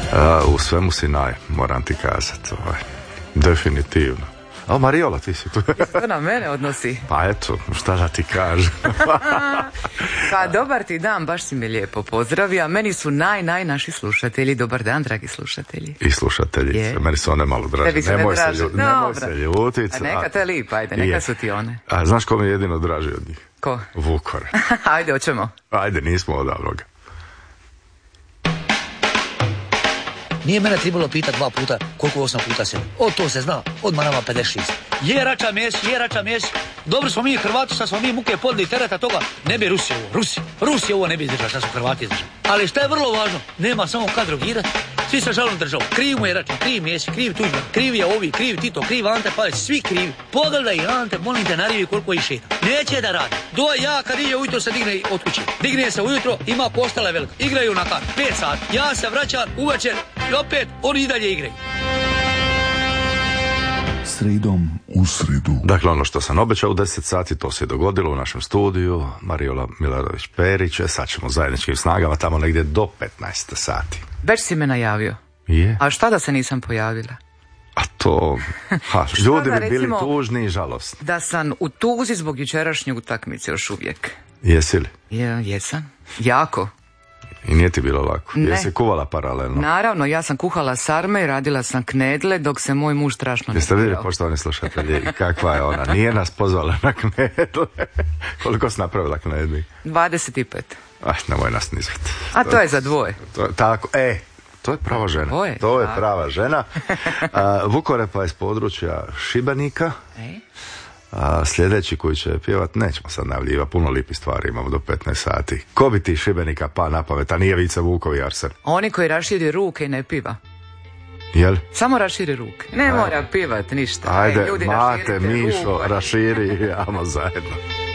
U svemu si moram ti kazati. Definitivno. A Mariola, ti si tu. To na mene odnosi. Pa eto, šta da ti kažem. Pa dobar ti dan, baš si me lijepo pozdravio, a meni su naši slušatelji. Dobar dan, dragi slušatelji. I slušateljice, meni su one malo draže. Nemoj se ljutit. A neka te lipa, ajde, neka su ti one. A znaš ko mi je jedino draži od njih? Ko? Vukore. Ajde, hoćemo. Ajde, nismo odavno ga. Nije mene trebalo pitati 2 puta koliko 8 puta 7. To se zna, odmah nama 56. Je rača mješ. Dobri smo mi Hrvati, šta smo mi muke podli tereta toga. Ne bi Rusija ovo ne bi izdržala, šta su Hrvati izdržali. Ali šta je vrlo važno, nema samo kad drogirati. Svi se žalom državu. Kriv mu je Račan, kriv Mjesić, kriv Tuđman, kriv je ovi, kriv Tito, kriv Ante Palić, svi krivi. Pogledaj Ante, molim te, narivi koliko je šeta. Neće da radi. Ja kad ide ujutro se digne od kuće. Digne se ujutro, ima postala velika. Igraju na kart, 5 sati. Ja se vraćam uvečer i opet oni i dalje igraju. Sredom u sridu. Dakle, ono što sam obećao u 10 sati, to se je dogodilo u našem studiju. Mariola Milarović-Perić, sad ćemo zajedničkim snagama tamo negdje do 15 sati. Već si me najavio. Je. A šta da se nisam pojavila? A to, ljudi bi bili tužni i žalostni. Da sam u tuzi zbog jučerašnje utakmice još uvijek. Jesi li? Jesam. Jako. I nije ti bilo lako? Ne. Jesi kuvala paralelno? Naravno, ja sam kuhala sarme i radila sam knedle dok se moj muž strašno ne. Jeste vidjeli, poštovani slušatelji, kakva je ona? Nije nas pozvala na knedle. Koliko si napravila knedli? 25. Nemoj nas nizvati. A to je za dvoje. Tako, to je prava žena. To je prava žena. Vukorepa je iz područja Šibenika. Sljedeći koji će pjevat, nećemo sad navljivati, puno lipi stvari imamo do 15 sati. Ko bi ti Šibenika pa na pamet, a nije Vice Vukovi Arsen? Oni koji raširi ruke i ne piva. Jel? Samo raširi ruke. Ne mora pivat ništa. Ajde, ljudi, Mate, Mišo, raširi, ajmo zajedno.